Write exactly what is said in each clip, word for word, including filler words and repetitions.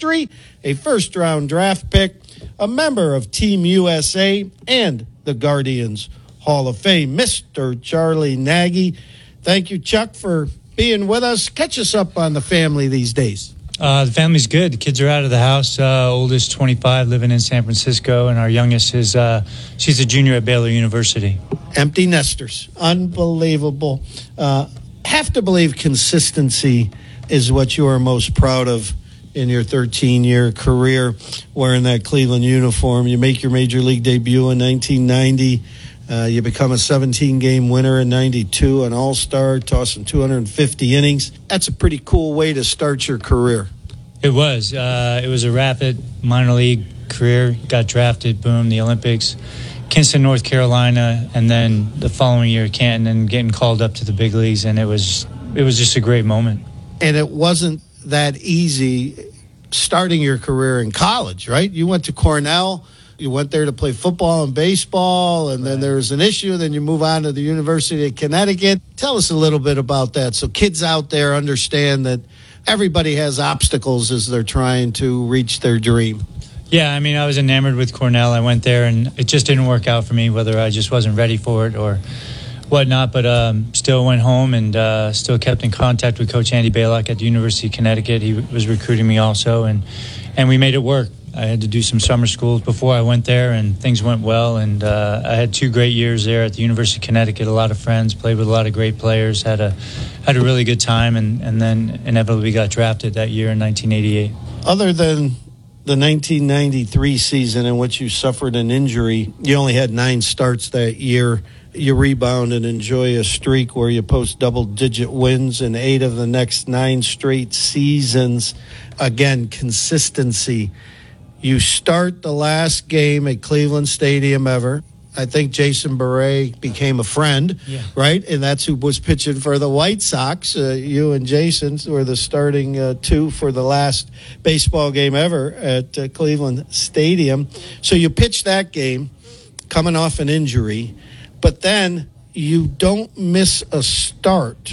history, a first-round draft pick, a member of Team U S A, and the Guardians Hall of Fame, Mister Charlie Nagy. Thank you, Chuck, for being with us. Catch us up on the family these days. Uh, the family's good. The kids are out of the house. Uh, oldest, twenty-five, living in San Francisco, and our youngest is uh, she's a junior at Baylor University. Empty nesters. Unbelievable. Uh, have to believe consistency is what you are most proud of in your thirteen-year career wearing that Cleveland uniform. You make your major league debut in nineteen ninety. Uh, you become a seventeen-game winner in ninety-two, an all-star, tossing two hundred fifty innings. That's a pretty cool way to start your career. It was. Uh, it was a rapid minor league career. Got drafted, boom, the Olympics, Kinston, North Carolina, and then the following year, Canton, and getting called up to the big leagues, and it was it was just a great moment. And it wasn't that easy starting your career in college, right? You went to Cornell. You went there to play football and baseball, and then there was an issue. Then you move on to the University of Connecticut. Tell us a little bit about that so kids out there understand that everybody has obstacles as they're trying to reach their dream. Yeah, I mean, I was enamored with Cornell. I went there, and it just didn't work out for me, whether I just wasn't ready for it or whatnot. But um, still went home and uh, still kept in contact with Coach Andy Baylock at the University of Connecticut. He was recruiting me also, and, and we made it work. I had to do some summer schools before I went there, and things went well. And uh, I had two great years there at the University of Connecticut. A lot of friends, played with a lot of great players, had a had a really good time, and, and then inevitably got drafted that year in nineteen eighty-eight. Other than the nineteen ninety-three season in which you suffered an injury, you only had nine starts that year. You rebound and enjoy a streak where you post double-digit wins in eight of the next nine straight seasons. Again, consistency. You start the last game at Cleveland Stadium ever. I think Jason Beret became a friend, yeah. right? And that's who was pitching for the White Sox. Uh, you and Jason were the starting uh, two for the last baseball game ever at uh, Cleveland Stadium. So you pitch that game coming off an injury, but then you don't miss a start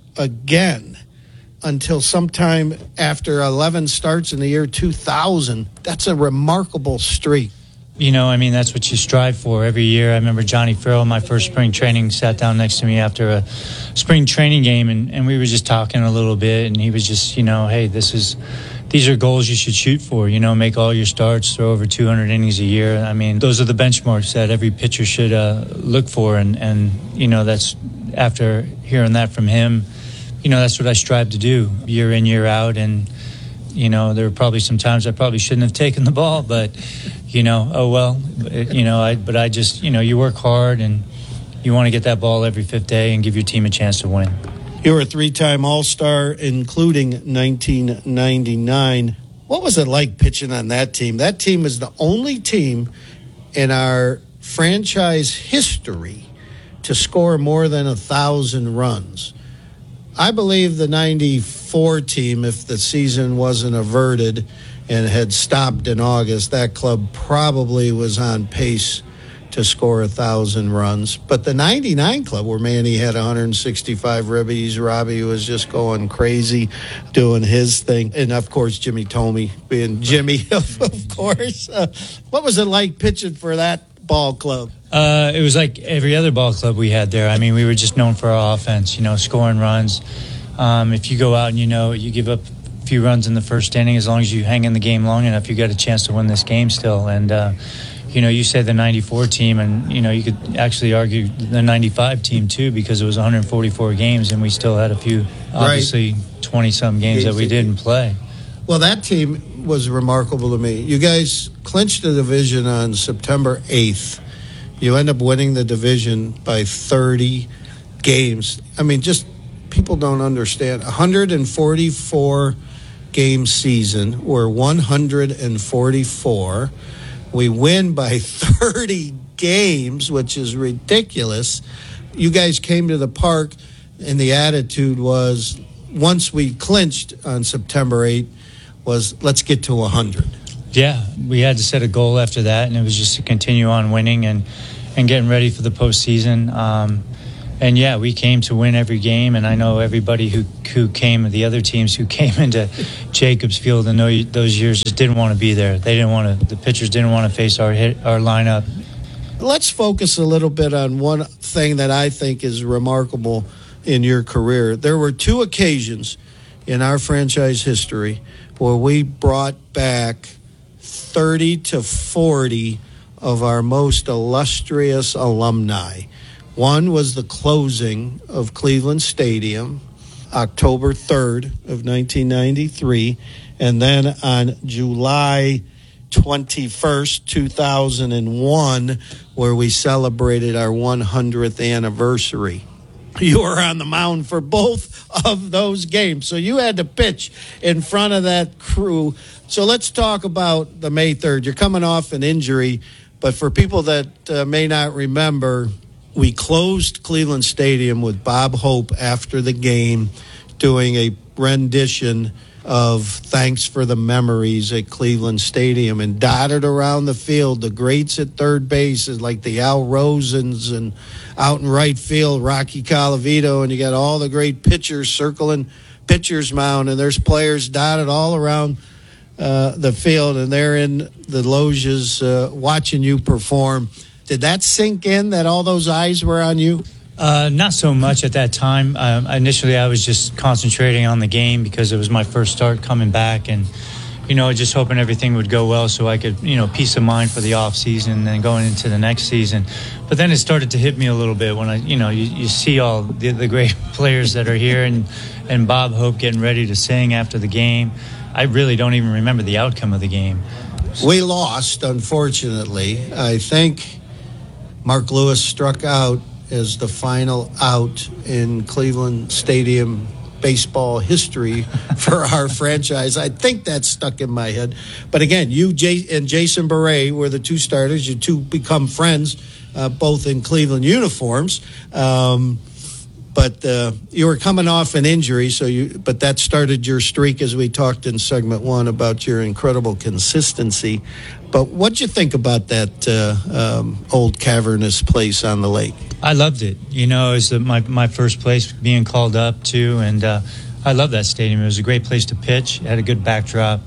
again until sometime after eleven starts in the year two thousand. That's a remarkable streak. You know, I mean, that's what you strive for every year. I remember Johnny Farrell, my first spring training, sat down next to me after a spring training game, and, and we were just talking a little bit, and he was just, you know, hey, this is, these are goals you should shoot for, you know, make all your starts, throw over two hundred innings a year. I mean, those are the benchmarks that every pitcher should uh, look for, and, and, you know, that's, after hearing that from him, you know, that's what I strive to do year in, year out. And, you know, there were probably some times I probably shouldn't have taken the ball, but, you know, oh, well, you know, I, but I just, you know, you work hard and you want to get that ball every fifth day and give your team a chance to win. You were a three-time All-Star, including nineteen ninety-nine. What was it like pitching on that team? That team is the only team in our franchise history to score more than a thousand runs. I believe the ninety-four team, if the season wasn't averted and had stopped in August, that club probably was on pace to score a thousand runs. But the ninety-nine club, where Manny had one hundred sixty-five ribbies, Robbie was just going crazy doing his thing, and of course Jimmy Thome being Jimmy, of, of course. Uh, what was it like pitching for that ball club? Uh, it was like every other ball club we had there. I mean, we were just known for our offense, you know, scoring runs. Um, if you go out and, you know, you give up a few runs in the first inning, as long as you hang in the game long enough, you got a chance to win this game still. And, uh, you know, you said the ninety-four team, and, you know, you could actually argue the ninety-five team, too, because it was one hundred forty-four games, and we still had a few, obviously, twenty-some games that we didn't play. Well, that team was remarkable to me. You guys clinched the division on September eighth. You end up winning the division by thirty games. I mean, just people don't understand. one hundred forty-four game season. We're one hundred forty-four. We win by thirty games, which is ridiculous. You guys came to the park, and the attitude was, once we clinched on September eighth, was let's get to one hundred. Yeah, we had to set a goal after that, and it was just to continue on winning and, and getting ready for the postseason. Um, and yeah, we came to win every game. And I know everybody who who came, the other teams who came into Jacobs Field in those years just didn't want to be there. They didn't want to. The pitchers didn't want to face our hit, our lineup. Let's focus a little bit on one thing that I think is remarkable in your career. There were two occasions in our franchise history where we brought back thirty to forty of our most illustrious alumni. One was the closing of Cleveland Stadium, October third of nineteen ninety-three, and then on July twenty-first, two thousand one, where we celebrated our one hundredth anniversary. You were on the mound for both of those games, so you had to pitch in front of that crew. So let's talk about the May third. You're coming off an injury, but for people that uh, may not remember, we closed Cleveland Stadium with Bob Hope after the game doing a rendition of Thanks for the Memories at Cleveland Stadium, and dotted around the field, the greats at third base is like the Al Rosens, and out in right field, Rocky Colavito, and you got all the great pitchers circling pitcher's mound, and there's players dotted all around uh, the field, and they're in the loges uh, watching you perform. Did that sink in, that all those eyes were on you? Uh, not so much at that time. Um, initially, I was just concentrating on the game because it was my first start coming back, and you know, just hoping everything would go well so I could, you know, peace of mind for the off season and then going into the next season. But then it started to hit me a little bit when I, you know, you, you see all the, the great players that are here, and and Bob Hope getting ready to sing after the game. I really don't even remember the outcome of the game. We lost, unfortunately. I think Mark Lewis struck out as the final out in Cleveland Stadium baseball history for our franchise. I think that's stuck in my head. But again, you Jay, and Jason Beret were the two starters. You two become friends, uh, both in Cleveland uniforms. Um, but uh, you were coming off an injury, so you. But that started your streak, as we talked in segment one about your incredible consistency. But what'd you think about that uh, um, old cavernous place on the lake? I loved it. You know, it was the, my my first place being called up to, and uh, I love that stadium. It was a great place to pitch. It had a good backdrop.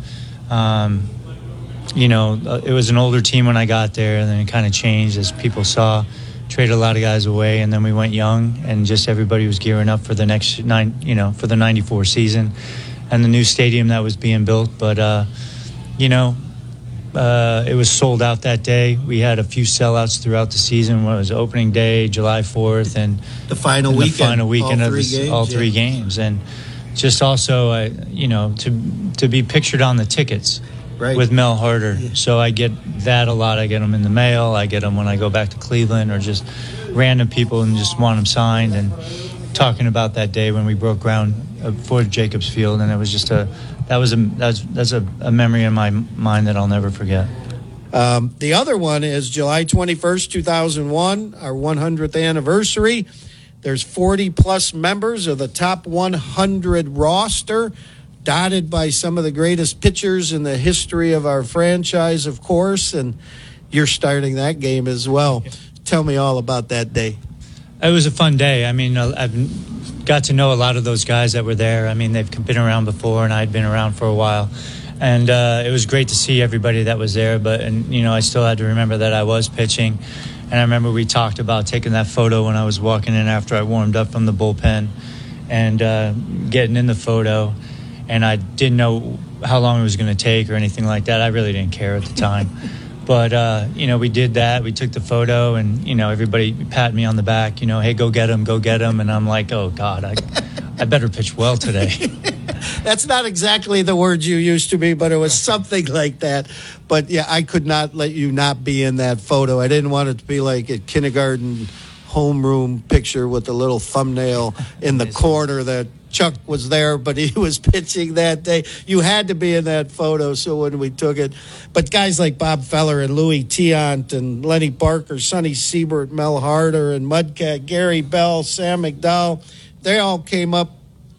Um, you know, it was an older team when I got there, and then it kind of changed as people saw. Traded a lot of guys away, and then we went young, and just everybody was gearing up for the next nine, you know, for the ninety-four season, and the new stadium that was being built. But uh, you know. Uh, it was sold out that day. We had a few sellouts throughout the season. When it was opening day, July fourth, and the final and weekend, the final weekend all of three, the, games, all three yeah. games, and just also, uh, you know, to to be pictured on the tickets right. with Mel Harder. Yeah. So I get that a lot. I get them in the mail. I get them when I go back to Cleveland, or just random people and just want them signed. And talking about that day when we broke ground for Jacobs Field, and it was just a. That was a that's that's a, a memory in my mind that I'll never forget. Um, the other one is July twenty-first, two thousand one, our one hundredth anniversary. There's forty plus members of the top one hundred roster, dotted by some of the greatest pitchers in the history of our franchise, of course, and you're starting that game as well. Tell me all about that day. It was a fun day. I mean, I've got to know a lot of those guys that were there. I mean, they've been around before, and I'd been around for a while. And uh, it was great to see everybody that was there. But, and you know, I still had to remember that I was pitching. And I remember we talked about taking that photo when I was walking in after I warmed up from the bullpen and uh, getting in the photo. And I didn't know how long it was going to take or anything like that. I really didn't care at the time. But, uh, you know, we did that. We took the photo, and, you know, everybody patted me on the back, you know, hey, go get him, go get him. And I'm like, oh, God, I, I better pitch well today. That's not exactly the words you used to me, but it was something like that. But, yeah, I could not let you not be in that photo. I didn't want it to be like a kindergarten homeroom picture with the little thumbnail in the corner that Chuck was there, but he was pitching that day. You had to be in that photo, so when we took it. But guys like Bob Feller and Louis Tiant and Lenny Barker, Sonny Siebert, Mel Harder, and Mudcat, Gary Bell, Sam McDowell, they all came up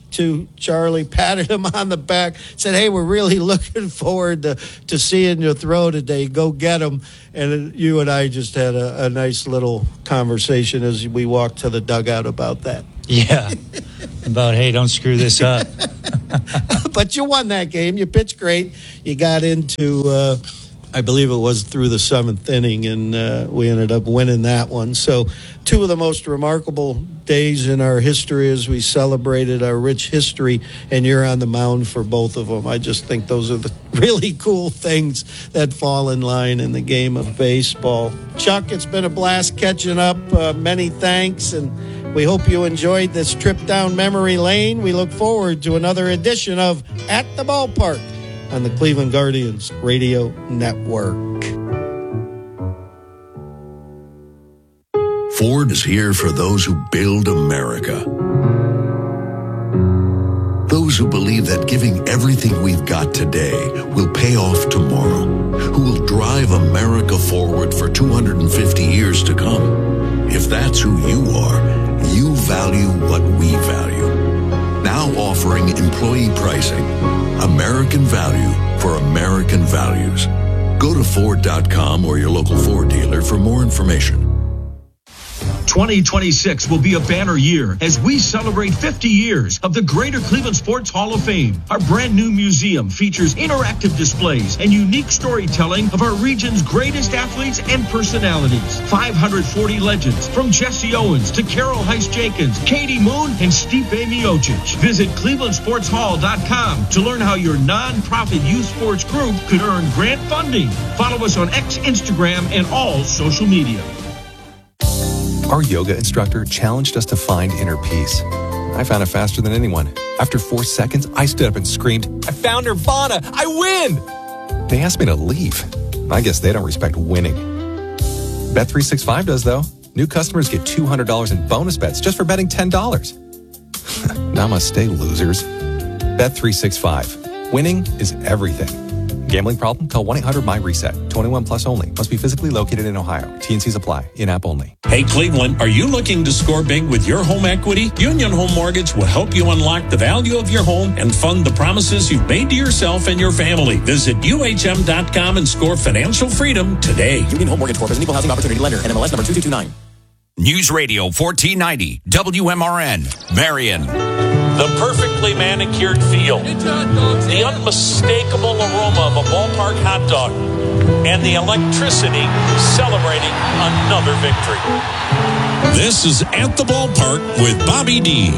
to Charlie, patted him on the back, said, hey, we're really looking forward to, to seeing you throw today. Go get him. And you and I just had a, a nice little conversation as we walked to the dugout about that. Yeah, about, hey, don't screw this up. But you won that game. You pitched great. You got into, uh, I believe it was through the seventh inning, and uh, we ended up winning that one. So two of the most remarkable days in our history as we celebrated our rich history, and you're on the mound for both of them. I just think those are the really cool things that fall in line in the game of baseball. Chuck, it's been a blast catching up. Uh, many thanks, and we hope you enjoyed this trip down memory lane. We look forward to another edition of At the Ballpark on the Cleveland Guardians Radio Network. Ford is here for those who build America. Those who believe that giving everything we've got today will pay off tomorrow, who will drive America forward for two hundred fifty years to come. If that's who you are, you value what we value. Now offering employee pricing. American value for American values. Go to Ford dot com or your local Ford dealer for more information. twenty twenty-six will be a banner year as we celebrate fifty years of the Greater Cleveland Sports Hall of Fame. Our brand new museum features interactive displays and unique storytelling of our region's greatest athletes and personalities. five hundred forty legends from Jesse Owens to Carol Heiss-Jenkins, Katie Moon, and Stipe Miocic. Visit Cleveland Sports Hall dot com to learn how your nonprofit youth sports group could earn grant funding. Follow us on X, Instagram, and all social media. Our yoga instructor challenged us to find inner peace. I found it faster than anyone. After four seconds, I stood up and screamed, I found Nirvana! I win! They asked me to leave. I guess they don't respect winning. Bet three sixty-five does, though. New customers get two hundred dollars in bonus bets just for betting ten dollars. Namaste, losers. Bet three sixty-five. Winning is everything. Gambling problem? Call one eight hundred my reset. twenty-one plus only. Must be physically located in Ohio. T N Cs apply. In-app only. Hey, Cleveland, are you looking to score big with your home equity? Union Home Mortgage will help you unlock the value of your home and fund the promises you've made to yourself and your family. Visit U H M dot com and score financial freedom today. Union Home Mortgage Corp is an equal housing opportunity lender. N M L S number two two two nine. News Radio fourteen ninety, W M R N, Marion. The perfectly manicured field, the unmistakable aroma of a ballpark hot dog, and the electricity celebrating another victory. This is At the Ballpark with Bobby D.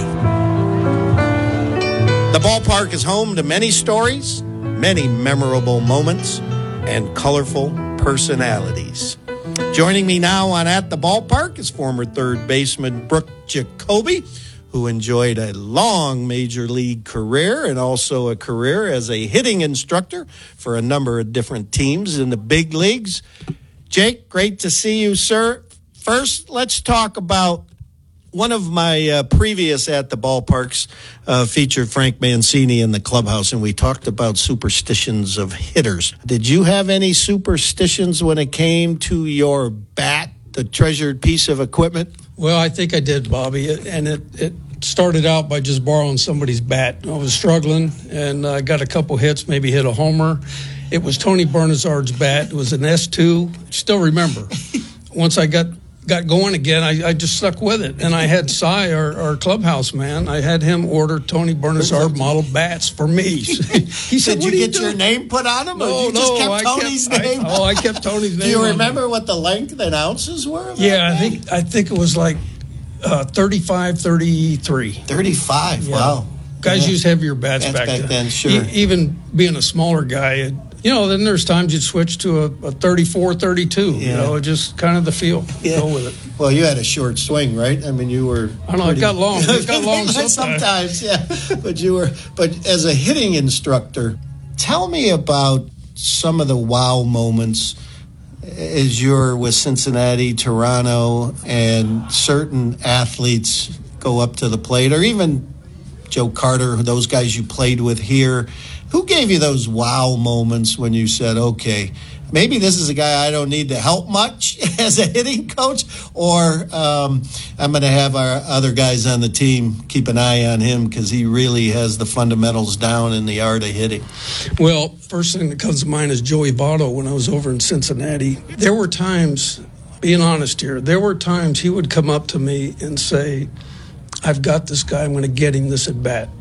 The ballpark is home to many stories, many memorable moments, and colorful personalities. Joining me now on At the Ballpark is former third baseman Brooke Jacoby, who enjoyed a long major league career and also a career as a hitting instructor for a number of different teams in the big leagues. Jake, great to see you, sir. First, let's talk about one of my uh, previous At the Ballparks uh, featured Frank Mancini in the clubhouse, and we talked about superstitions of hitters. Did you have any superstitions when it came to your bat, the treasured piece of equipment? Well, I think I did, Bobby, and it, it started out by just borrowing somebody's bat. I was struggling, and I got a couple hits, maybe hit a homer. It was Tony Bernazard's bat. It was an S two. Still remember. Once I got got going again, I, I just stuck with it. And I had Cy, our, our clubhouse man, I had him order Tony Bernazard model bats for me. He said, Did you get you your name put on them? No, or you no, just kept I Tony's kept, name? I, oh, I kept Tony's name. Do you on remember them. what the length and ounces were? Yeah, I think I think it was like uh, thirty-five, thirty-three. thirty-five, yeah. Wow. Guys yeah. used heavier bats, bats back, back then. then, sure. E- even being a smaller guy, it, you know, then there's times you'd switch to a, a thirty-four, thirty-two. Yeah. You know, just kind of the feel. Yeah. Go with it. Well, you had a short swing, right? I mean, you were. I don't know. Pretty, it got long. It got long sometimes. sometimes, yeah. But you were. But as a hitting instructor, tell me about some of the wow moments as you're with Cincinnati, Toronto, and certain athletes go up to the plate, or even Joe Carter, those guys you played with here. Who gave you those wow moments when you said, okay, maybe this is a guy I don't need to help much as a hitting coach, or um, I'm going to have our other guys on the team keep an eye on him because he really has the fundamentals down in the art of hitting? Well, first thing that comes to mind is Joey Votto when I was over in Cincinnati. There were times, being honest here, there were times he would come up to me and say, I've got this guy, I'm going to get him this at bat.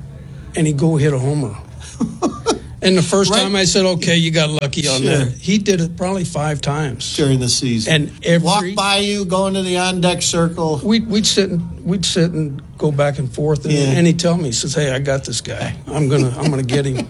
And he'd go hit a homer. And the first right. time I said, okay, you got lucky on sure. that. He did it probably five times. During the season. And every, walk by you, go into the on-deck circle. We'd, we'd, sit and, we'd sit and go back and forth. And, yeah. and he'd tell me, he says, hey, I got this guy. I'm going to I'm gonna get him.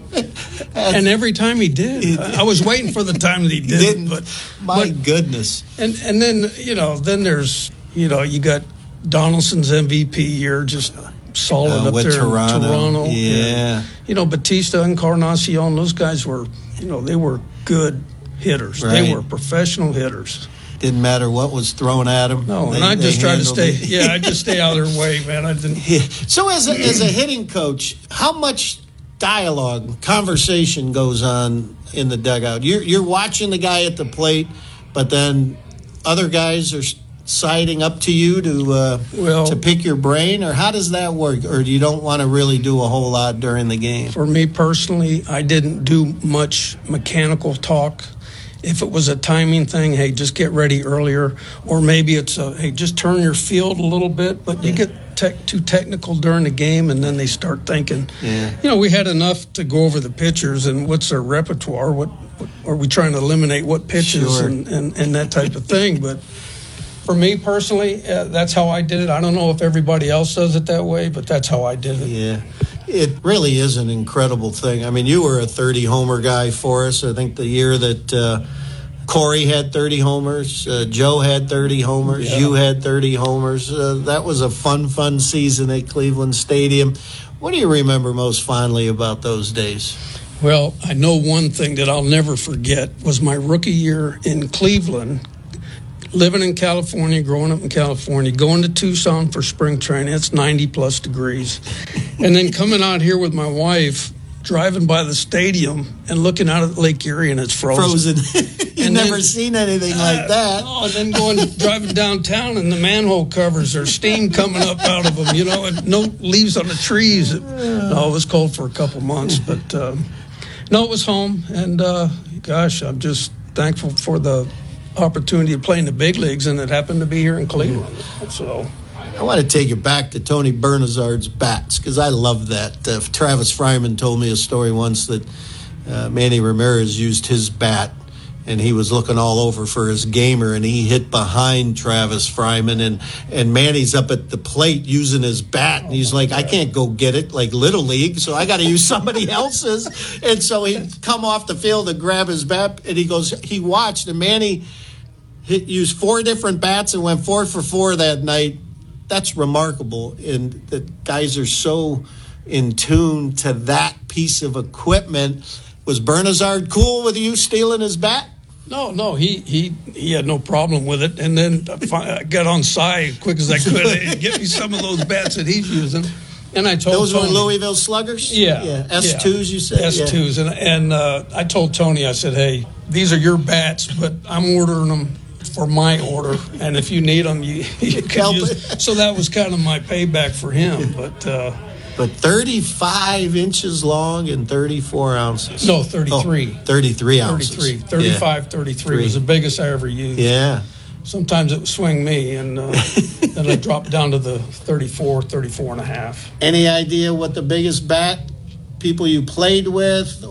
And every time he did. He, I was waiting for the time that he did. Didn't. But, My but, goodness. And, and then, you know, then there's, you know, you got Donaldson's M V P year, just solid uh, up with there Toronto. in Toronto. Yeah. And, you know, Batista and Encarnacion, those guys were, you know, they were good hitters. Right. They were professional hitters. Didn't matter what was thrown at them. No, they, and I just tried to stay. It. Yeah, I just stay out of their way, man. I didn't. Yeah. So as a, as a hitting coach, how much dialogue, conversation goes on in the dugout? You're you're watching the guy at the plate, but then other guys are siding up to you to uh, well, to pick your brain, or how does that work? Or do you don't want to really do a whole lot during the game? For me personally, I didn't do much mechanical talk. If it was a timing thing, hey, just get ready earlier, or maybe it's a, hey, just turn your field a little bit. But you get tech, too technical during the game, and then they start thinking. Yeah. You know, we had enough to go over the pitchers and what's their repertoire. What, what are we trying to eliminate? What pitches Sure. and, and, and that type of thing. But for me personally, uh, that's how I did it. I don't know if everybody else does it that way, but that's how I did it. Yeah. It really is an incredible thing. I mean, you were a thirty-homer guy for us. I think the year that uh, Corey had thirty homers, uh, Joe had thirty homers, yeah. you had thirty homers. Uh, that was a fun, fun season at Cleveland Stadium. What do you remember most fondly about those days? Well, I know one thing that I'll never forget was my rookie year in Cleveland. Living in California, growing up in California, going to Tucson for spring training. It's ninety plus degrees. And then coming out here with my wife, driving by the stadium and looking out at Lake Erie, and it's frozen. Frozen. You've and never then, uh, seen anything like that. Oh, and then going, driving downtown, and the manhole covers, there's steam coming up out of them, you know, and no leaves on the trees. No, it was cold for a couple months, but um, no, it was home. And uh, gosh, I'm just thankful for the opportunity to play in the big leagues, and it happened to be here in Cleveland. So I want to take you back to Tony Bernazard's bats, because I love that. Uh, Travis Fryman told me a story once that uh, Manny Ramirez used his bat, and he was looking all over for his gamer, and he hit behind Travis Fryman, and, and Manny's up at the plate using his bat, and he's like, I can't go get it like Little League, so I got to use somebody else's. And so he'd come off the field to grab his bat, and he goes, he watched, and Manny hit, used four different bats and went four for four that night. That's remarkable, and the guys are so in tune to that piece of equipment. Was Bernazard cool with you stealing his bat? No, no, he he, he had no problem with it. And then I got on side as quick as I could and get me some of those bats that he's using. And I told those Tony, were Louisville Sluggers? Yeah. yeah. S twos, you said? S twos. Yeah. And, and uh, I told Tony, I said, hey, these are your bats, but I'm ordering them for my order, and if you need them, you, you can use it. So that was kind of my payback for him. But uh, but thirty-five inches long and thirty-four ounces. No, thirty-three. Oh, thirty-three ounces. thirty-three. thirty-five, yeah. thirty-three was the biggest I ever used. Yeah. Sometimes it would swing me, and uh, then I dropped down to the thirty-four, thirty-four and a half. Any idea what the biggest bat people you played with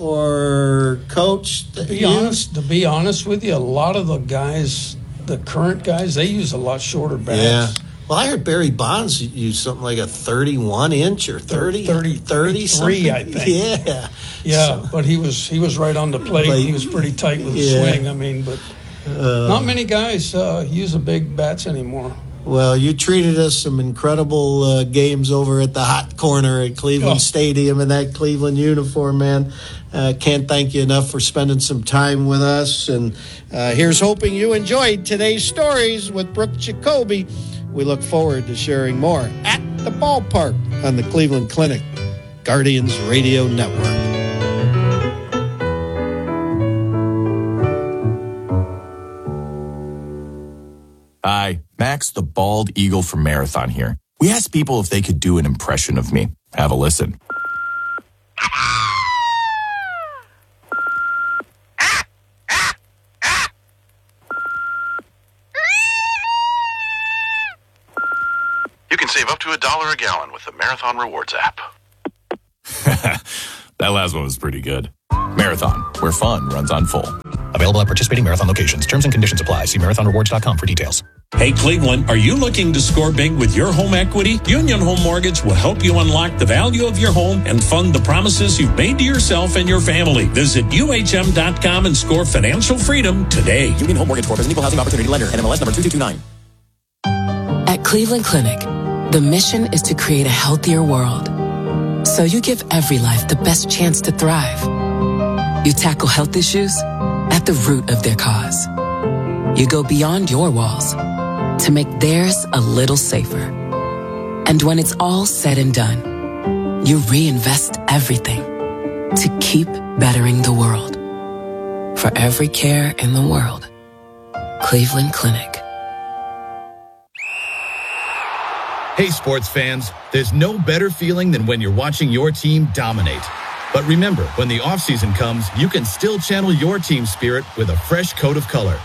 or coached? To be honest, to be honest with you, a lot of the guys, the current guys, they use a lot shorter bats. Yeah. Well, I heard Barry Bonds use something like a thirty-one inch or thirty, thirty, thirty, thirty-three, I think. Yeah. Yeah, so, but he was he was right on the plate. plate. He was pretty tight with the yeah. swing. I mean, but uh, not many guys uh, use the big bats anymore. Well, you treated us some incredible uh, games over at the hot corner at Cleveland oh. Stadium in that Cleveland uniform, man. Uh, can't thank you enough for spending some time with us. And uh, here's hoping you enjoyed today's stories with Brooke Jacoby. We look forward to sharing more at the ballpark on the Cleveland Clinic Guardians Radio Network. Hi, Max the Bald Eagle from Marathon here. We asked people if they could do an impression of me. Have a listen. You can save up to a dollar a gallon with the Marathon Rewards app. That last one was pretty good. Marathon, where fun runs on full. Available at participating Marathon locations. Terms and conditions apply. See marathon rewards dot com for details. Hey, Cleveland, are you looking to score big with your home equity? Union Home Mortgage will help you unlock the value of your home and fund the promises you've made to yourself and your family. Visit U H M dot com and score financial freedom today. Union Home Mortgage Corp is an equal housing opportunity lender. N M L S number two two two nine. At Cleveland Clinic, the mission is to create a healthier world. So you give every life the best chance to thrive. You tackle health issues at the root of their cause. You go beyond your walls to make theirs a little safer. And when it's all said and done, you reinvest everything to keep bettering the world. For every care in the world, Cleveland Clinic. Hey, sports fans, there's no better feeling than when you're watching your team dominate. But remember, when the offseason comes, you can still channel your team spirit with a fresh coat of color.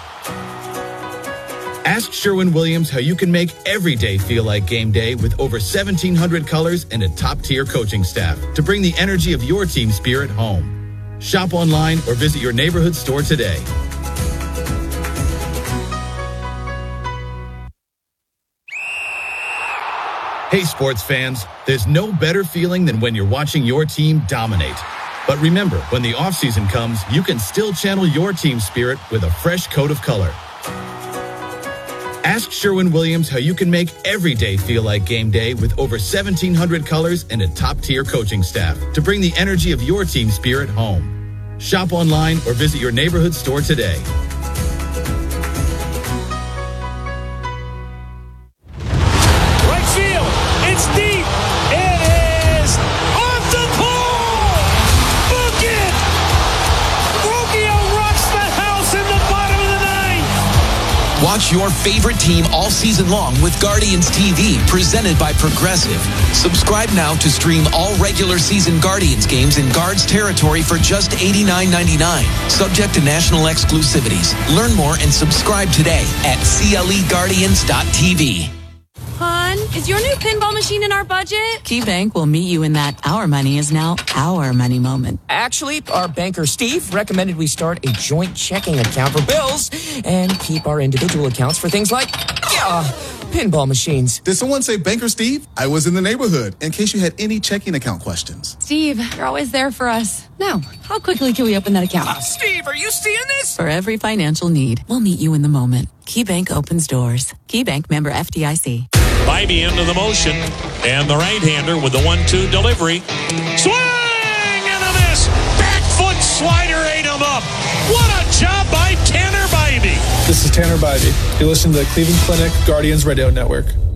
Ask Sherwin-Williams how you can make every day feel like game day with over seventeen hundred colors and a top-tier coaching staff to bring the energy of your team spirit home. Shop online or visit your neighborhood store today. Hey, sports fans, there's no better feeling than when you're watching your team dominate. But remember, when the offseason comes, you can still channel your team spirit with a fresh coat of color. Ask Sherwin-Williams how you can make every day feel like game day with over seventeen hundred colors and a top-tier coaching staff to bring the energy of your team spirit home. Shop online or visit your neighborhood store today. Watch your favorite team all season long with Guardians T V, presented by Progressive. Subscribe now to stream all regular season Guardians games in Guards territory for just eighty-nine ninety-nine. Subject to national exclusivities. Learn more and subscribe today at C L E guardians dot T V. Hon, is your new pinball machine in our budget? KeyBank will meet you in that our money is now our money moment. Actually, our banker Steve recommended we start a joint checking account for bills and keep our individual accounts for things like, yeah, pinball machines. Did someone say Banker Steve? I was in the neighborhood in case you had any checking account questions. Steve, you're always there for us. Now, how quickly can we open that account? Uh, Steve, are you seeing this? For every financial need, we'll meet you in the moment. KeyBank opens doors. KeyBank, member F D I C. Bybee into the motion, and the right-hander with the one two delivery. Swing and a miss. Back foot slider ate him up. What a job by Tanner Bybee. This is Tanner Bybee. You listen to the Cleveland Clinic Guardians Radio Network.